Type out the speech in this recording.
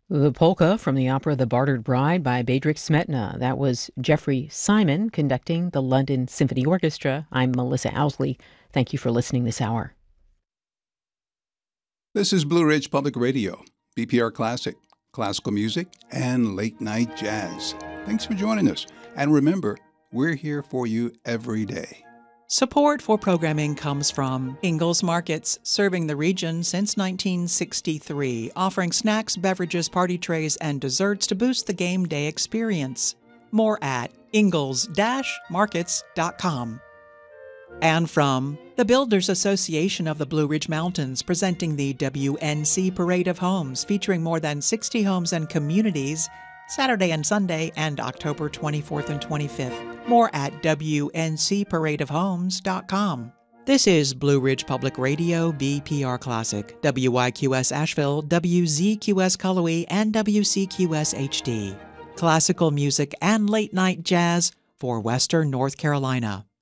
The polka from the opera The Bartered Bride by Bedřich Smetana. That was Jeffrey Simon conducting the London Symphony Orchestra. I'm Melissa Owsley. Thank you for listening this hour. This is Blue Ridge Public Radio, BPR Classic, classical music, and late night jazz. Thanks for joining us. And remember, we're here for you every day. Support for programming comes from Ingalls Markets, serving the region since 1963, offering snacks, beverages, party trays, and desserts to boost the game day experience. More at ingalls-markets.com. And from the Builders Association of the Blue Ridge Mountains, presenting the WNC Parade of Homes, featuring more than 60 homes and communities, Saturday and Sunday, and October 24th and 25th. More at WNCParadeofHomes.com. This is Blue Ridge Public Radio, BPR Classic, WYQS Asheville, WZQS Cullowhee, and WCQS HD. Classical music and late-night jazz for Western North Carolina.